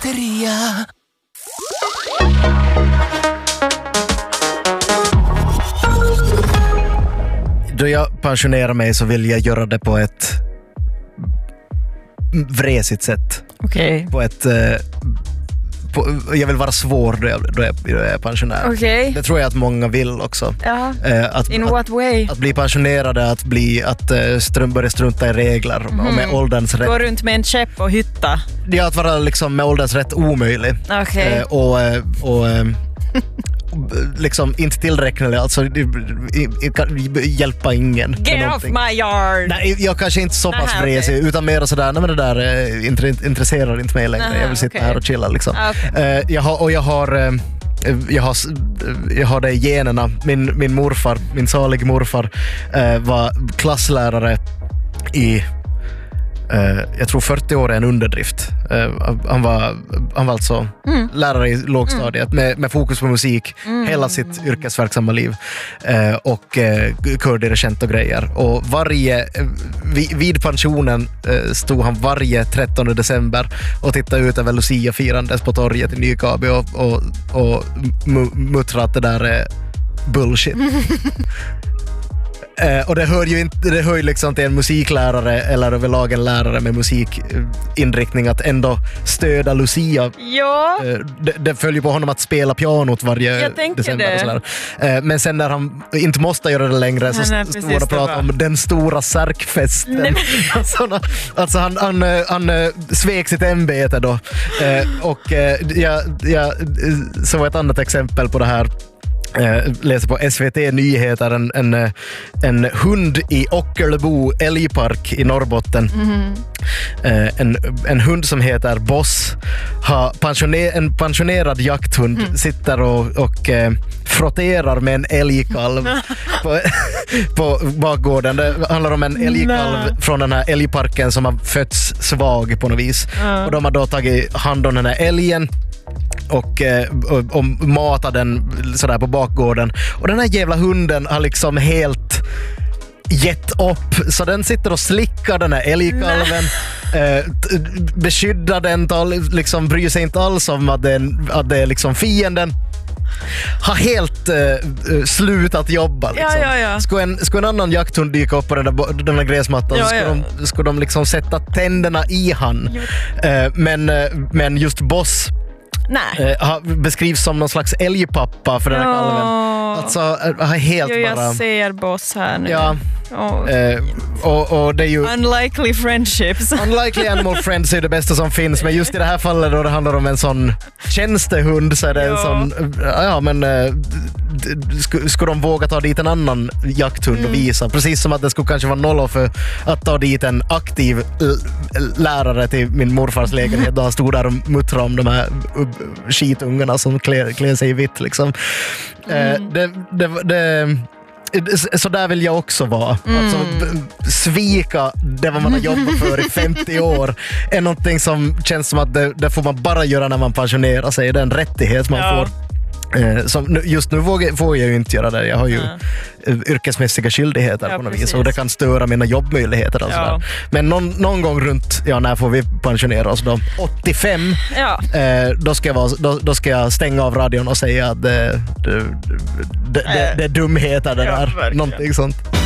Pizzeria. Då jag pensionerar mig så vill jag göra det på ett vresigt sätt. Okej. På ett... jag vill vara svår då jag är pensionär. Okej. Det tror jag att många vill också. Ja. In what way? Att bli pensionerade, att börja strunta i regler och med ålderns rätt. Gå runt med en käpp och hytta. Ja, att vara liksom med ålderns rätt omöjlig. Okej. Och liksom inte tillräckligt, alltså kan hjälpa ingen. Get off my yard! Nej, jag kanske inte så pass vresig, utan mer sådär, nej men det där intresserar inte mig längre. Jag vill sitta här och chilla liksom. Jag har det i generna. Min morfar, min salig morfar var klasslärare i jag tror 40 år är en underdrift. Han var alltså lärare i lågstadiet med fokus på musik hela sitt yrkesverksamma liv och kördirigent och grejer. Och vid pensionen stod han varje 13 december och tittade ut över Lucia-firandet på torget i Nykabi och muttrade att det där är bullshit. Och det hör ju liksom till en musiklärare eller överlag en lärare med musikinriktning att ändå stöda Lucia. Ja. Det följer på honom att spela pianot varje december. Och sådär. Men sen när han inte måste göra det längre så står han och pratar om den stora särkfesten. Alltså han svek sitt ämbete då. Och jag så ett annat exempel på det här. Läser på SVT Nyheter en hund i Ockelbo älgpark i Norrbotten. En hund som heter Boss har en pensionerad jakthund sitter och frotterar med en älgkalv på bakgården. Det handlar om en älgkalv från den här älgparken som har fötts svag på något vis. Och de har då tagit hand om den här älgen och matar den sådär på bakgården. Och den här jävla hunden har liksom helt gett upp. Så den sitter och slickar den här älgkalven, beskyddar den, liksom bryr sig inte alls om att det är liksom fienden. Har helt slutat jobba liksom. Ska en annan jakthund dyka upp på den där gräsmattan ska de liksom sätta tänderna i han. Men just Boss beskrivs som någon slags älgpappa för den här kalven. Alltså helt jag ser Boss här nu. Ja. Och det är ju unlikely friendships. Unlikely animal friends är det bästa som finns, men just i det här fallet då det handlar om en sån tjänstehund så är det en sån skulle de våga ta dit en annan jakthund och visa, precis som att det skulle kanske vara noll för att ta dit en aktiv lärare till min morfars lägenhet då han stod där och muttrade om de här skitungarna som klär sig i vitt liksom. Så där vill jag också vara. Alltså, svika det man har jobbat för i 50 år är någonting som känns som att det får man bara göra när man pensionerar sig. Det är en rättighet man får. Just nu får jag ju inte göra det. Jag har ju yrkesmässiga skyldigheter på något vis och det kan störa mina jobbmöjligheter och sådär. Men någon gång runt, när får vi pensionera oss då? 85. Då ska jag stänga av radion och säga att det är dumheter det där. Någonting sånt.